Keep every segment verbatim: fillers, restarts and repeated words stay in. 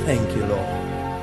Thank you, Lord.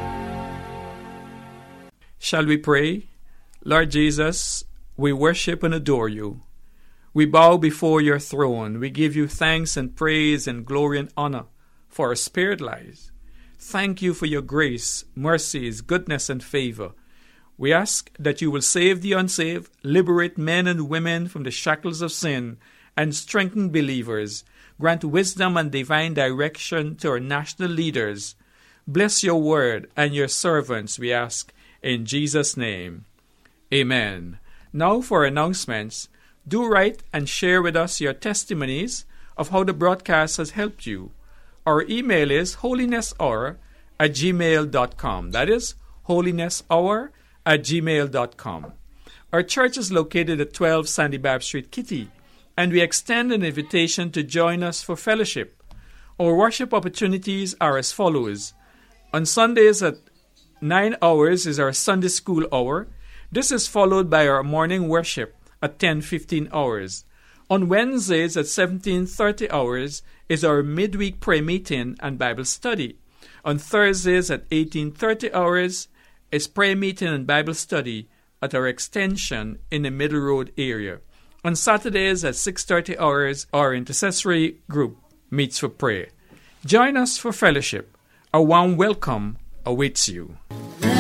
Shall we pray? Lord Jesus, we worship and adore you. We bow before your throne. We give you thanks and praise and glory and honor for our spirit lives. Thank you for your grace, mercies, goodness, and favor. We ask that you will save the unsaved, liberate men and women from the shackles of sin, and strengthen believers. Grant wisdom and divine direction to our national leaders. Bless your word and your servants, we ask, in Jesus' name. Amen. Now for announcements. Do write and share with us your testimonies of how the broadcast has helped you. Our email is holinesshour at gmail dot com. That is holinesshour at gmail dot com. Our church is located at twelve Sandy Bab Street, Kitty, and we extend an invitation to join us for fellowship. Our worship opportunities are as follows. On Sundays at nine hours is our Sunday school hour. This is followed by our morning worship at ten fifteen hours. On Wednesdays at seventeen thirty hours is our midweek prayer meeting and Bible study. On Thursdays at eighteen thirty hours is prayer meeting and Bible study at our extension in the Middle Road area. On Saturdays at six thirty hours, our intercessory group meets for prayer. Join us for fellowship. A warm welcome awaits you.